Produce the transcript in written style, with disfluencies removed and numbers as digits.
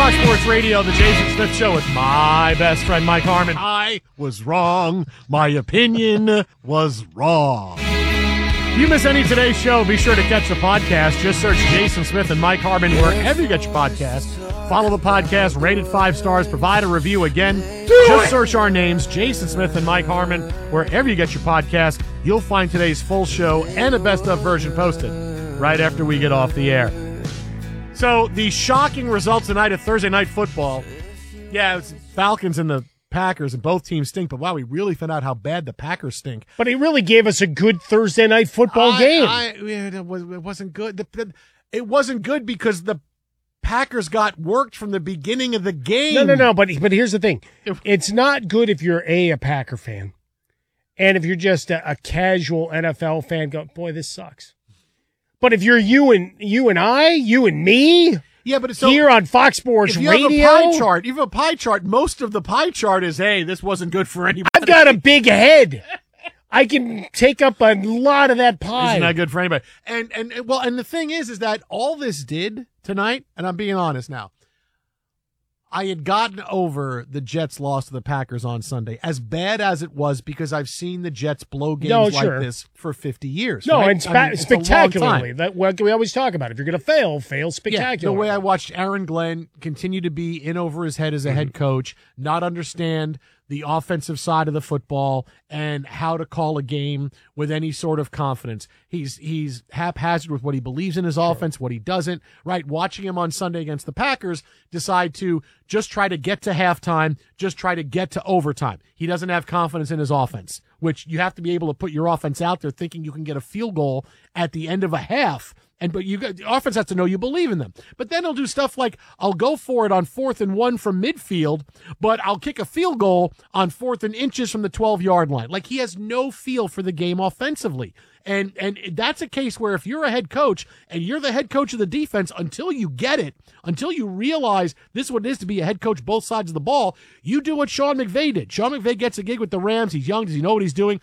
Fox Sports Radio, the Jason Smith Show with my best friend, Mike Harmon. I was wrong. My opinion was wrong. If you miss any of today's show, be sure to catch the podcast. Just search Jason Smith and Mike Harmon wherever you get your podcast. Follow the podcast, rate it 5 stars, provide a review. Again, just search our names, Jason Smith and Mike Harmon, wherever you get your podcast. You'll find today's full show and a best-of version posted right after we get off the air. So, the shocking results tonight of Thursday Night Football. Yeah, it's Falcons and the Packers, and both teams stink, but wow, we really found out how bad the Packers stink. But he really gave us a good Thursday Night Football game. It wasn't good. It wasn't good because the Packers got worked from the beginning of the game. No, but here's the thing. It's not good if you're a Packer fan, and if you're just a casual NFL fan going, boy, this sucks. But if you're you and me, yeah, but it's here on Fox Sports Radio, you have a pie chart. Most of the pie chart is, hey, this wasn't good for anybody. I've got a big head. I can take up a lot of that pie. It's not good for anybody. And the thing is that all this did tonight, and I'm being honest now, I had gotten over the Jets' loss to the Packers on Sunday, as bad as it was, because I've seen the Jets blow games like this for 50 years. No, right? and spectacularly. We always talk about. If you're going to fail spectacularly. Yeah, the way I watched Aaron Glenn continue to be in over his head as a head coach, not understand the offensive side of the football and how to call a game with any sort of confidence. He's haphazard with what he believes in his offense, what he doesn't, right? Watching him on Sunday against the Packers decide to just try to get to halftime, just try to get to overtime. He doesn't have confidence in his offense, which you have to be able to put your offense out there thinking you can get a field goal at the end of a half. But the offense has to know you believe in them. But then he'll do stuff like, I'll go for it on 4th and 1 from midfield, but I'll kick a field goal on 4th and inches from the 12-yard line. Like, he has no feel for the game offensively. And that's a case where if you're a head coach and you're the head coach of the defense, until you get it, until you realize this is what it is to be a head coach both sides of the ball, you do what Sean McVay did. Sean McVay gets a gig with the Rams. He's young. Does he know what he's doing?